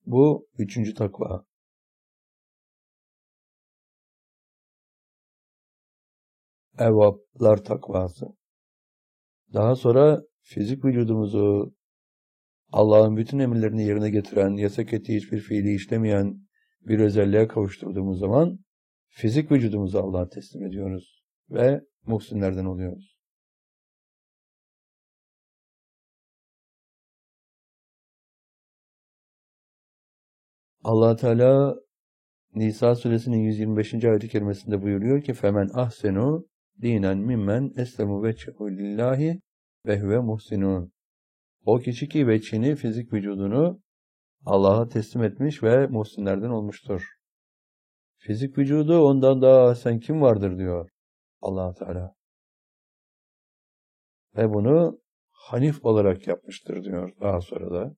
Bu üçüncü takva. Evvaplar takvası. Daha sonra fizik vücudumuzu Allah'ın bütün emirlerini yerine getiren, yasak ettiği hiçbir fiili işlemeyen bir özelliğe kavuşturduğumuz zaman fizik vücudumuzu Allah'a teslim ediyoruz ve muhsinlerden oluyoruz. Allah Teala Nisa suresinin 125. ayet-i kerimesinde buyuruyor ki femen ahsenu dinen mimmen eslemu veçhehu lillahi ve huve muhsinun. O kişi ki veçhini, fizik vücudunu Allah'a teslim etmiş ve muhsinlerden olmuştur. Fizik vücudu ondan daha ahsen kim vardır diyor Allah Teala. Ve bunu hanif olarak yapmıştır diyor daha sonra da.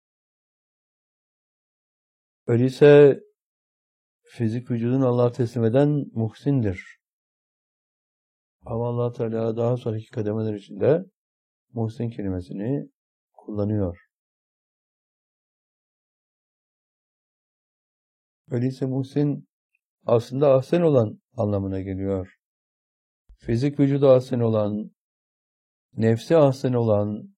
Öyleyse fizik vücudunu Allah'a teslim eden muhsindir. Ama Allah Teala daha sonraki kademeler içinde muhsin kelimesini kullanıyor. Öyleyse muhsin aslında ahsen olan anlamına geliyor. Fizik vücudu ahsen olan, nefsi ahsen olan,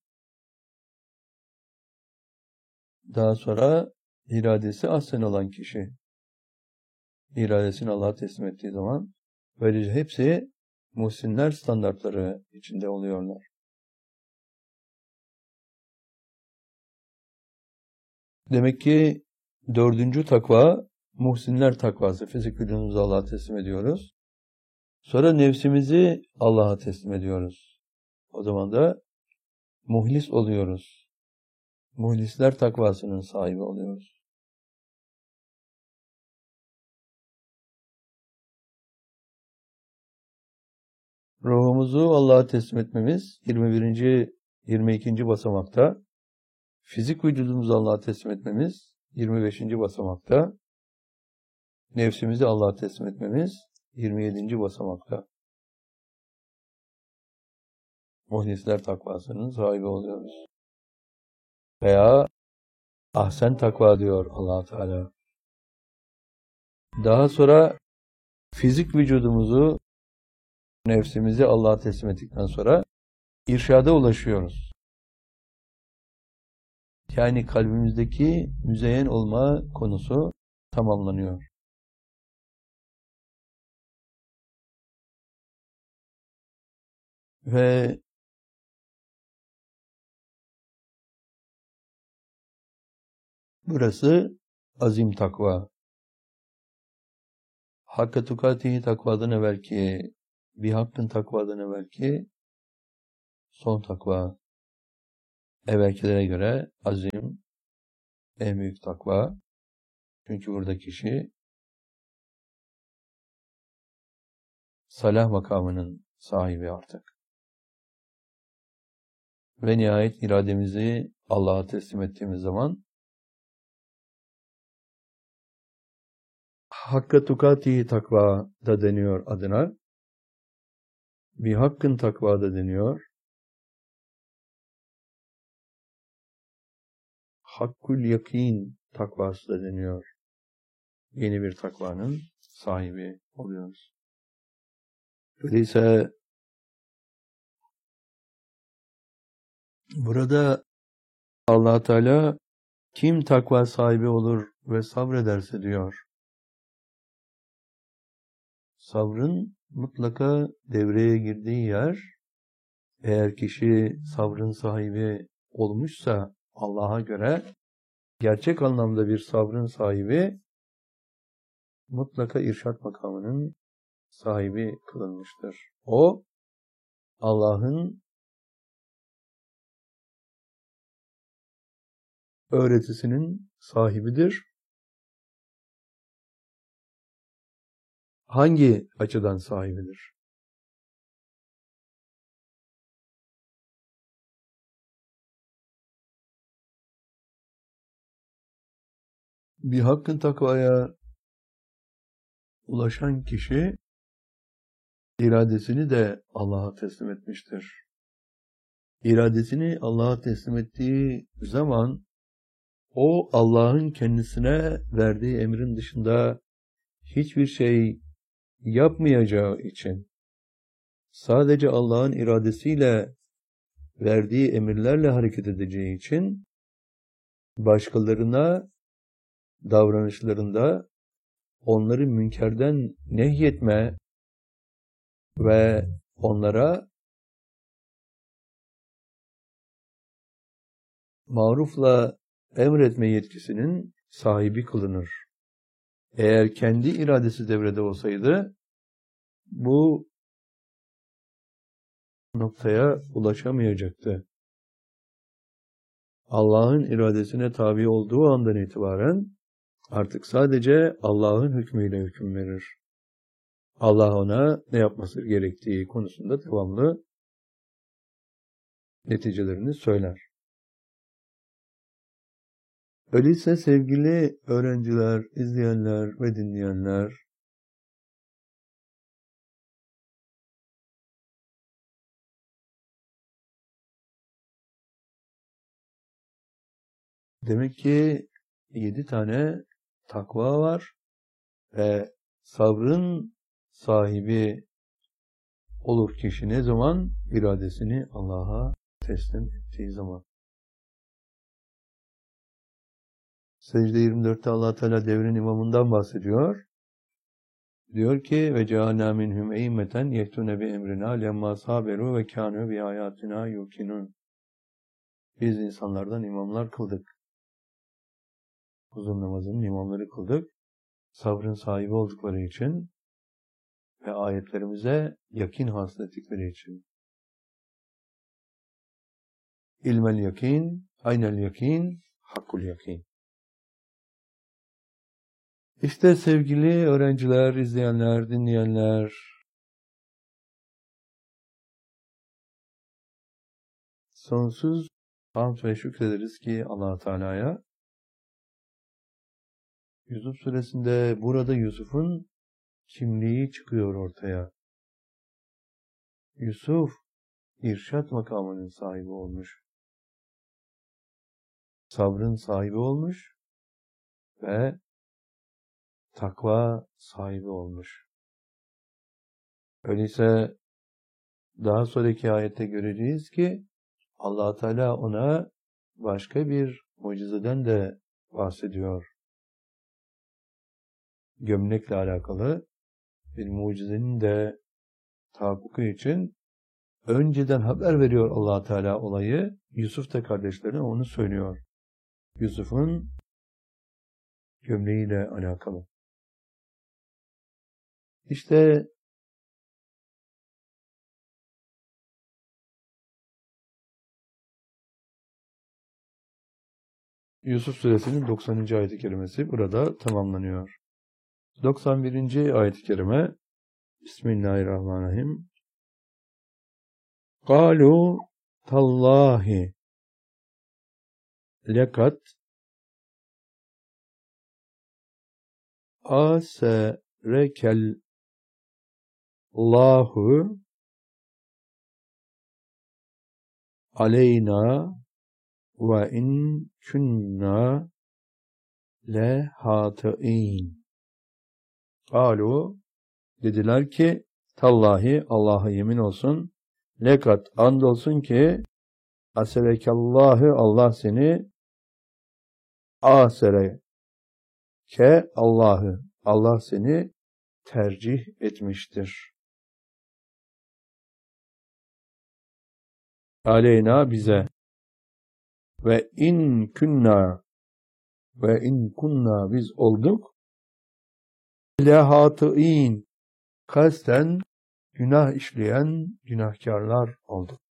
daha sonra iradesi ahsen olan kişi. İradesini Allah'a teslim ettiği zaman böylece hepsi muhsinler standartları içinde oluyorlar. Demek ki dördüncü takva muhsinler takvası. Fizik vücudumuzu Allah'a teslim ediyoruz. Sonra nefsimizi Allah'a teslim ediyoruz. O zaman da muhlis oluyoruz. Muhlisler takvasının sahibi oluyoruz. Ruhumuzu Allah'a teslim etmemiz 21. 22. basamakta. Fizik vücudumuzu Allah'a teslim etmemiz 25. basamakta. Nefsimizi Allah'a teslim etmemiz 27. basamakta. Muhlisler takvasının sahibi oluyoruz. Veya ahsen takva diyor Allah Teala. Daha sonra fizik vücudumuzu, nefsimizi Allah'a teslim ettikten sonra irşada ulaşıyoruz. Yani kalbimizdeki müzeyyen olma konusu tamamlanıyor. Ve burası azim takva. Hakka tukatihi takvadan evvelki, bir hakkın takvadan evvelki son takva. Evvelkilere göre azim en büyük takva. Çünkü burada kişi salah makamının sahibi artık. Ve nihayet irademizi Allah'a teslim ettiğimiz zaman Hakka tukatihi takva da deniyor adına. Bir hakkın takva da deniyor. Hakkul yakin takvası da deniyor. Yeni bir takvanın sahibi oluyoruz. Öyleyse burada Allah Teala kim takva sahibi olur ve sabrederse diyor. Sabrın mutlaka devreye girdiği yer, eğer kişi sabrın sahibi olmuşsa Allah'a göre gerçek anlamda bir sabrın sahibi mutlaka irşad makamının sahibi kılınmıştır. O Allah'ın öğretisinin sahibidir. Hangi açıdan sahibidir? Bir hakkın takvaya ulaşan kişi iradesini de Allah'a teslim etmiştir. İradesini Allah'a teslim ettiği zaman o Allah'ın kendisine verdiği emrin dışında hiçbir şey yapmayacağı için, sadece Allah'ın iradesiyle verdiği emirlerle hareket edeceği için, başkalarına davranışlarında onları münkerden nehyetme ve onlara marufla emretme yetkisinin sahibi kılınır. Eğer kendi iradesi devrede olsaydı, bu noktaya ulaşamayacaktı. Allah'ın iradesine tabi olduğu andan itibaren artık sadece Allah'ın hükmüyle hüküm verir. Allah ona ne yapması gerektiği konusunda devamlı neticelerini söyler. Öyleyse sevgili öğrenciler, izleyenler ve dinleyenler, demek ki 7 tane takva var ve sabrın sahibi olur kişi ne zaman? İradesini Allah'a teslim ettiği zaman. Secde 24'te Allah Teala devrin imamından bahsediyor. Diyor ki ve cealna minhum e'immeten yehtune bi emrina lemma saberu ve kanu bi ayatina yuqinun. Biz insanlardan imamlar kıldık. Huzur namazının imamları kıldık. Sabrın sahibi oldukları için ve ayetlerimize yakin hasıl ettikleri için. İlmel yakin, aynel yakin, hakkul yakin. İşte sevgili öğrenciler, izleyenler, dinleyenler, sonsuz hamd ve şükrederiz ki Allah Teala'ya. Yusuf suresinde burada Yusuf'un kimliği çıkıyor ortaya. Yusuf, irşat makamının sahibi olmuş. Sabrın sahibi olmuş ve takva sahibi olmuş. Öyleyse daha sonraki ayette göreceğiz ki Allah Teala ona başka bir mucizeden de bahsediyor. Gömlekle alakalı bir mucizenin de tahakkuku için önceden haber veriyor Allah Teala olayı. Yusuf da kardeşlerine onu söylüyor. Yusuf'un gömleğiyle alakalı. İşte Yusuf suresinin 90. ayet-i kerimesi burada tamamlanıyor. 91. ayet-i kerime Bismillahirrahmanirrahim. Kalu tallahi lekat aserekel Allahu aleyna ve in kunna lehatein. Kalu dediler ki tallahi Allah'a yemin olsun lekat andolsun ki aserekallahu Allah seni asereke Allah'ı Allah seni tercih etmiştir. Aleyna bize ve in kunna biz olduk lehatıin kasten günah işleyen günahkarlar olduk.